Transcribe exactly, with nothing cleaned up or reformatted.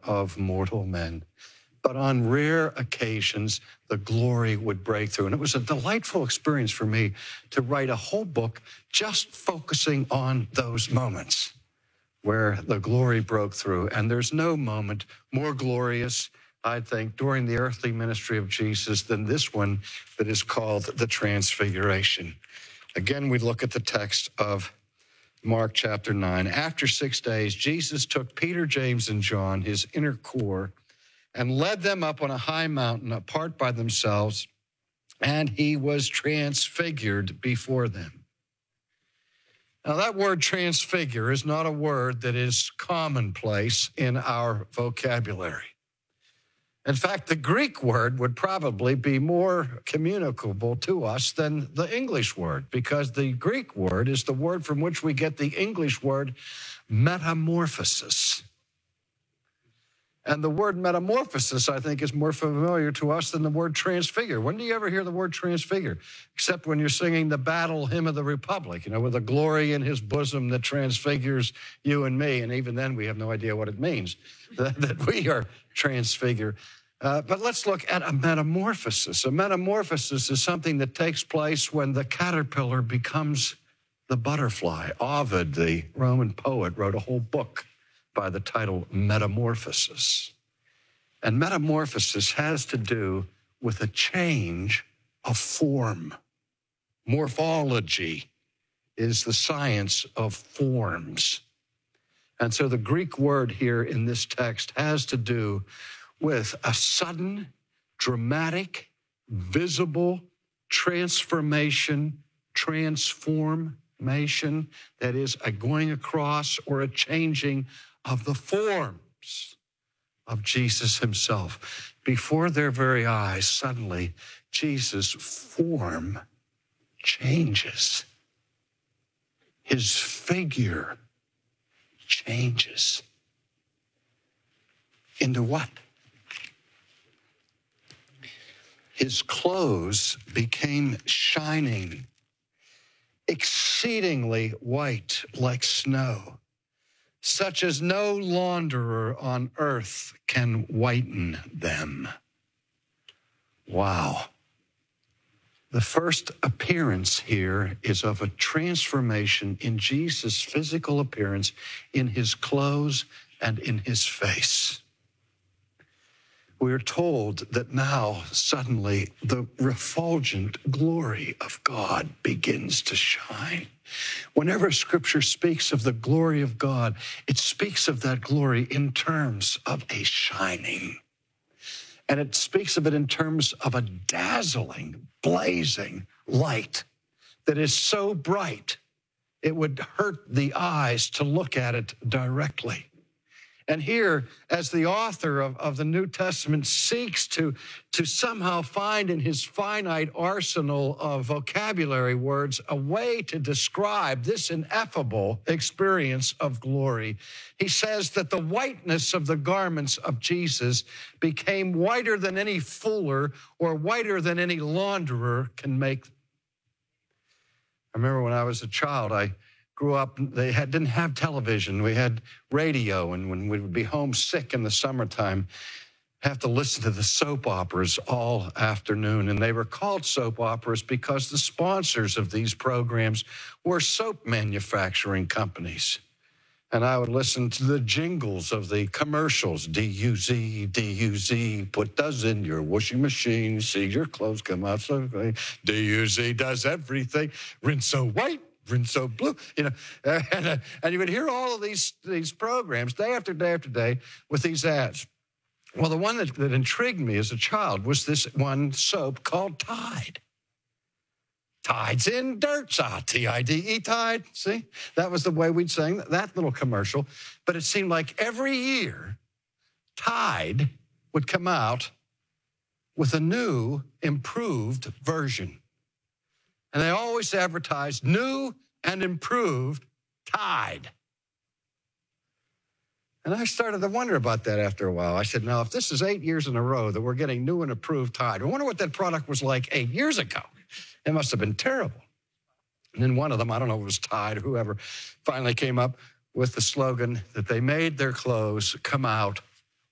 of mortal men. But on rare occasions, the glory would break through. And it was a delightful experience for me to write a whole book just focusing on those moments where the glory broke through. And there's no moment more glorious, I think, during the earthly ministry of Jesus than this one that is called the Transfiguration. Again, we look at the text of Mark chapter nine. After six days, Jesus took Peter, James, and John, his inner core, and led them up on a high mountain apart by themselves, and he was transfigured before them. Now, that word transfigure is not a word that is commonplace in our vocabulary. In fact, the Greek word would probably be more communicable to us than the English word, because the Greek word is the word from which we get the English word metamorphosis. And the word metamorphosis, I think, is more familiar to us than the word transfigure. When do you ever hear the word transfigure? Except when you're singing the battle hymn of the Republic, you know, with the glory in his bosom that transfigures you and me. And even then, we have no idea what it means, that, that we are transfigured. Uh, but let's look at a metamorphosis. A metamorphosis is something that takes place when the caterpillar becomes the butterfly. Ovid, the Roman poet, wrote a whole book by the title Metamorphosis. And metamorphosis has to do with a change of form. Morphology is the science of forms. And so the Greek word here in this text has to do with a sudden, dramatic, visible transformation, transformation, that is a going across or a changing of the forms of Jesus himself. Before their very eyes, suddenly, Jesus' form changes. His figure changes. Into what? His clothes became shining, exceedingly white like snow, such as no launderer on earth can whiten them. Wow. The first appearance here is of a transformation in Jesus' physical appearance, in his clothes and in his face. We're told that now, suddenly, the refulgent glory of God begins to shine. Whenever Scripture speaks of the glory of God, it speaks of that glory in terms of a shining. And it speaks of it in terms of a dazzling, blazing light that is so bright, it would hurt the eyes to look at it directly. And here, as the author of, of the New Testament seeks to, to somehow find in his finite arsenal of vocabulary words a way to describe this ineffable experience of glory, he says that the whiteness of the garments of Jesus became whiter than any fuller or whiter than any launderer can make. I remember when I was a child, I grew up, they had, didn't have television. We had radio, and when we would be homesick in the summertime, have to listen to the soap operas all afternoon. And they were called soap operas because the sponsors of these programs were soap manufacturing companies. And I would listen to the jingles of the commercials. D U Z, D U Z, put those in your washing machine, see your clothes come out so clean. D U Z does everything, rinse so white, rinse so blue, you know, and, uh, and you would hear all of these, these programs day after day after day with these ads. Well, the one that, that intrigued me as a child was this one soap called Tide. Tide's in dirt, ah, T I D E, Tide, see? That was the way we'd sing that little commercial. But it seemed like every year, Tide would come out with a new, improved version. And they always advertised new and improved Tide. And I started to wonder about that after a while. I said, now, if this is eight years in a row that we're getting new and improved Tide, I wonder what that product was like eight years ago. It must have been terrible. And then one of them, I don't know if it was Tide or whoever, finally came up with the slogan that they made their clothes come out